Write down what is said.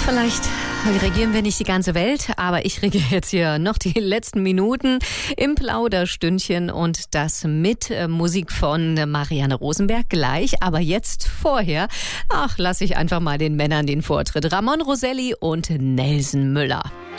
Vielleicht regieren wir nicht die ganze Welt, aber ich regiere jetzt hier noch die letzten Minuten im Plauderstündchen und das mit Musik von Marianne Rosenberg gleich. Aber jetzt vorher, lasse ich einfach mal den Männern den Vortritt. Ramon Roselli und Nelson Müller.